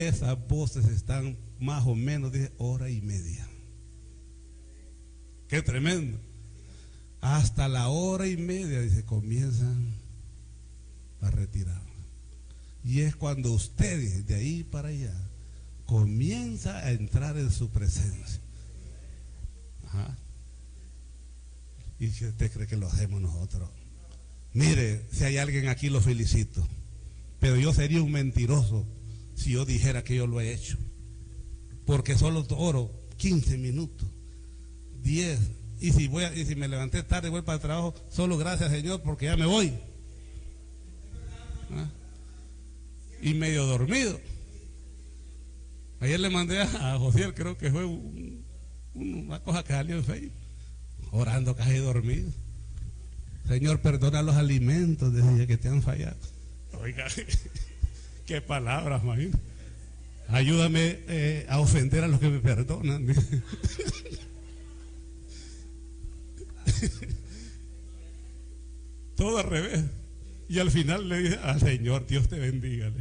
Esas voces están más o menos de hora y media. Qué tremendo. Hasta la hora y media, dice, comienzan a retirar. Y es cuando ustedes de ahí para allá comienza a entrar en su presencia. Ajá. ¿Y si usted cree que lo hacemos nosotros? Mire, si hay alguien aquí, lo felicito. Pero yo sería un mentiroso si yo dijera que yo lo he hecho. Porque solo oro 15 minutos, 10. Y si me levanté tarde y voy para el trabajo, solo gracias, Señor, porque ya me voy. ¿Ah? Y medio dormido. Ayer le mandé a José, creo que fue una cosa que salió en Facebook, orando casi dormido. Señor, perdona los alimentos desde que te han fallado. Oiga, qué palabras, imagino. Ayúdame a ofender a los que me perdonan. Todo al revés. Y al final le dije al Señor, Dios te bendiga.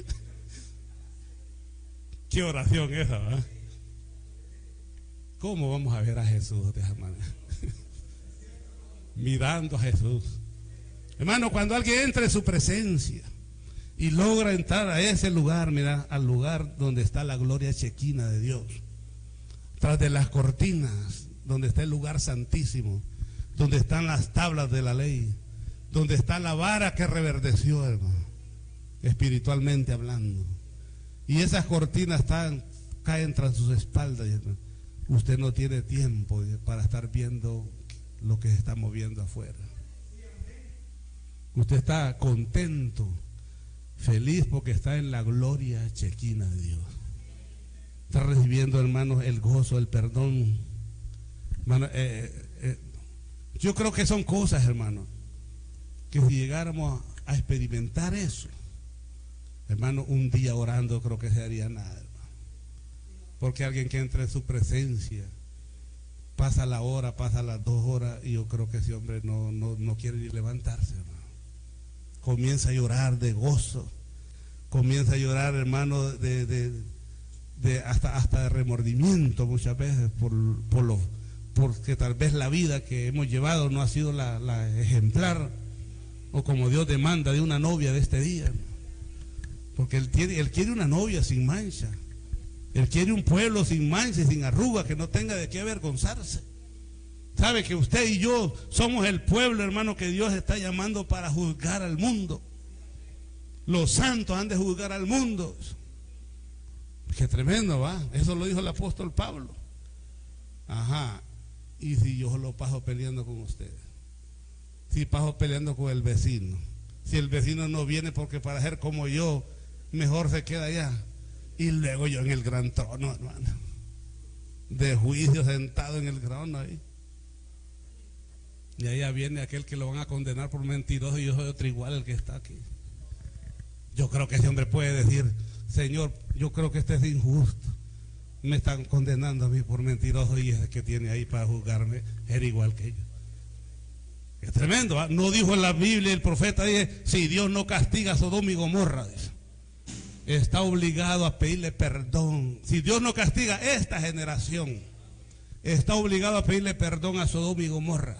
Qué oración esa, ¿verdad? ¿Cómo vamos a ver a Jesús de esa manera? Mirando a Jesús. Hermano, cuando alguien entra en su presencia y logra entrar a ese lugar, mira, al lugar donde está la gloria chequina de Dios, tras de las cortinas, donde está el lugar santísimo, donde están las tablas de la ley, donde está la vara que reverdeció, hermano, espiritualmente hablando, y esas cortinas caen tras sus espaldas, hermano. Usted no tiene tiempo para estar viendo lo que se está moviendo afuera. Usted está contento, feliz, porque está en la gloria chequina de Dios. Está recibiendo, hermanos, el gozo, el perdón. Hermano, yo creo que son cosas, hermano, que si llegáramos a experimentar eso, hermano, un día orando creo que se haría nada, hermano. Porque alguien que entra en su presencia, pasa la hora, pasa las 2 horas, y yo creo que ese hombre no quiere ni levantarse, hermano. Comienza a llorar de gozo, comienza a llorar, hermano, hasta de remordimiento muchas veces porque tal vez la vida que hemos llevado no ha sido la ejemplar o como Dios demanda de una novia de este día. Porque él quiere una novia sin mancha. Él quiere un pueblo sin mancha y sin arruga, que no tenga de qué avergonzarse. Sabe que usted y yo somos el pueblo, hermano, que Dios está llamando para juzgar al mundo. Los santos han de juzgar al mundo. Qué tremendo, ¿va? Eso lo dijo el apóstol Pablo. Ajá. Y si yo lo paso peleando con ustedes, si paso peleando con el vecino, si el vecino no viene porque para ser como yo, mejor se queda allá. Y luego yo en el gran trono, hermano, de juicio, sentado en el trono ahí. Y allá viene aquel que lo van a condenar por mentiroso, y yo soy otro igual el que está aquí. Yo creo que ese hombre puede decir: Señor, yo creo que este es injusto, me están condenando a mí por mentiroso, y ese que tiene ahí para juzgarme era igual que yo. Es tremendo, ¿eh? No dijo en la Biblia el profeta, dice, si Dios no castiga a Sodoma y Gomorra, dice, está obligado a pedirle perdón. Si Dios no castiga esta generación, está obligado a pedirle perdón a Sodoma y Gomorra,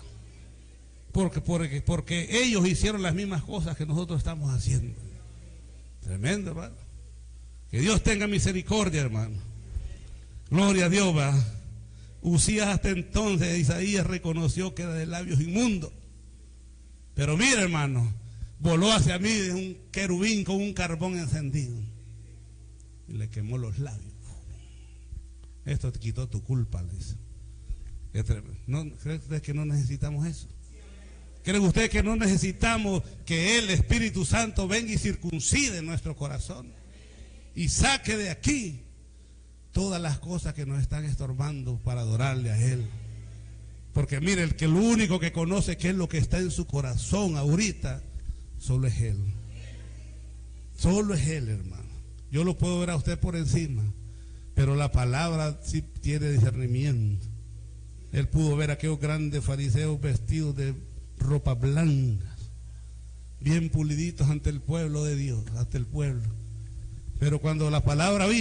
porque ellos hicieron las mismas cosas que nosotros estamos haciendo. Tremendo, hermano. Que Dios tenga misericordia, hermano. Gloria a Dios, va. Usías hasta entonces, Isaías reconoció que era de labios inmundos. Pero mira, hermano, voló hacia mí de un querubín con un carbón encendido y le quemó los labios. Esto te quitó tu culpa, le dice. ¿No cree usted que no necesitamos eso? ¿Cree usted que no necesitamos que el Espíritu Santo venga y circuncide nuestro corazón y saque de aquí todas las cosas que nos están estorbando para adorarle a Él? Porque mire, el que lo único que conoce qué es lo que está en su corazón ahorita, solo es Él. Solo es Él, hermano. Yo lo puedo ver a usted por encima, pero la palabra sí tiene discernimiento. Él pudo ver a aquellos grandes fariseos vestidos de ropas blancas, bien puliditos ante el pueblo de Dios, ante el pueblo. Pero cuando la palabra